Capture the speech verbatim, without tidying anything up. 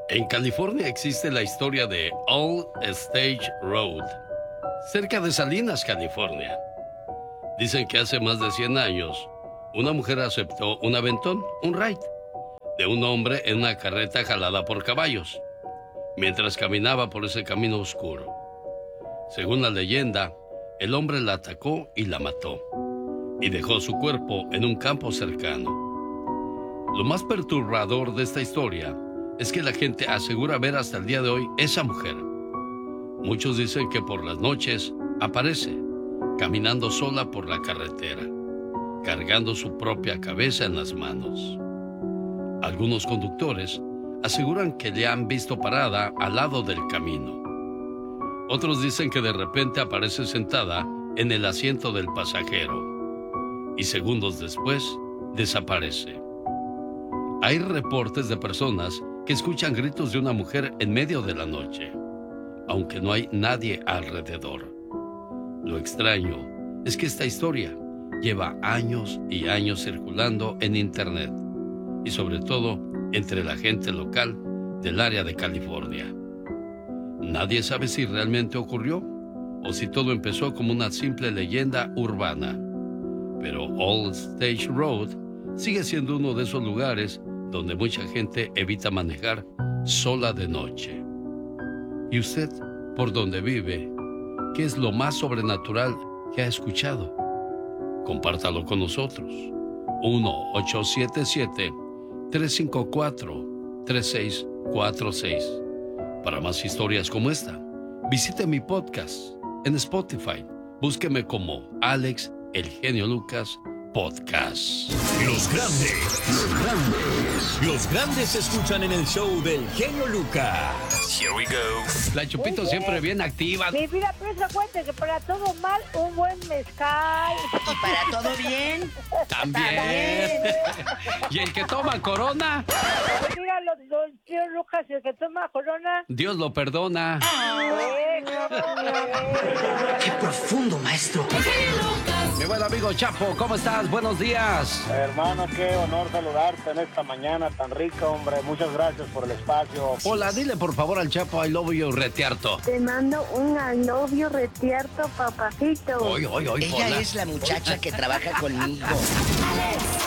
En California existe la historia de Old Stage Road, cerca de Salinas, California. Dicen que hace más de cien años, una mujer aceptó un aventón, un ride, de un hombre en una carreta jalada por caballos, mientras caminaba por ese camino oscuro. Según la leyenda, el hombre la atacó y la mató, y dejó su cuerpo en un campo cercano. Lo más perturbador de esta historia es que la gente asegura ver hasta el día de hoy esa mujer. Muchos dicen que por las noches aparece, caminando sola por la carretera, cargando su propia cabeza en las manos. Algunos conductores aseguran que le han visto parada al lado del camino. Otros dicen que de repente aparece sentada en el asiento del pasajero y segundos después desaparece. Hay reportes de personas que escuchan gritos de una mujer en medio de la noche, aunque no hay nadie alrededor. Lo extraño es que esta historia lleva años y años circulando en internet y sobre todo entre la gente local del área de California. Nadie sabe si realmente ocurrió o si todo empezó como una simple leyenda urbana. Pero Old Stage Road sigue siendo uno de esos lugares donde mucha gente evita manejar sola de noche. ¿Y usted, por donde vive, qué es lo más sobrenatural que ha escuchado? Compártalo con nosotros. uno ocho siete siete, tres cinco cuatro, tres seis cuatro seis. Para más historias como esta, visite mi podcast en Spotify. Búsqueme como Alex El Genio Lucas Podcast. Los grandes, los grandes, los grandes se escuchan en el show del Genio Lucas. Here we go. La Chupito siempre bien activa. Mi vida, pero eso cuenta que para todo mal, un buen mezcal. ¿Y para todo bien? También. ¿Y el que toma Corona? Mira, los, los tío Lucas, el que toma Corona. Dios lo perdona. ¡Qué profundo, maestro! Mi buen amigo Chapo, ¿cómo estás? Buenos días. Hermano, qué honor saludarte en esta mañana tan rica, hombre. Muchas gracias por el espacio. Hola, dile por favor al Chapo I love you retierto. Te mando un I love you retierto, papacito. Oy, oy, oy, Ella hola. es la muchacha que trabaja conmigo. Alex,